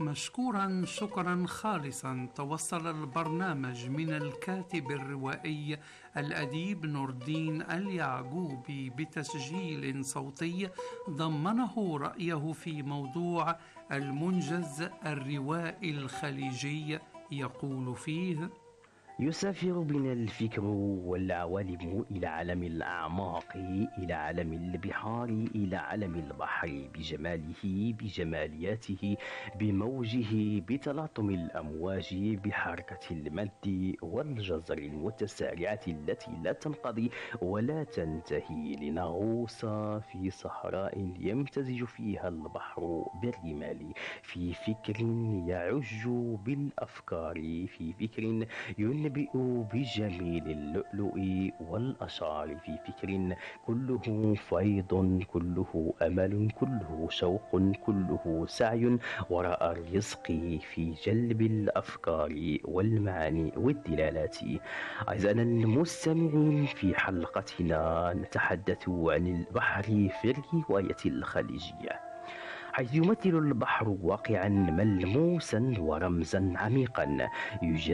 مشكورا شكرا خالصا. توصل البرنامج من الكاتب الروائي الأديب نور الدين اليعقوبي بتسجيل صوتي ضمنه رأيه في موضوع المنجز الروائي الخليجي، يقول فيه: يسافر بنا الفكر والعوالم إلى عالم الأعماق، إلى عالم البحار، إلى عالم البحر بجماله، بجمالياته، بموجه، بتلاطم الأمواج، بحركة المد والجزر المتسارعة التي لا تنقضي ولا تنتهي، لنغوص في صحراء يمتزج فيها البحر بالرمال، في فكر يعج بالأفكار، في فكر ينبئ بجميل اللؤلؤ والأشعار، في فكر كله فيض، كله أمل، كله شوق، كله سعي وراء الرزق، في جلب الأفكار والمعاني والدلالات. أعزائنا المستمعين، في حلقتنا نتحدث عن البحر في الرواية الخليجية، حيث يمثل البحر واقعا ملموسا ورمزا عميقا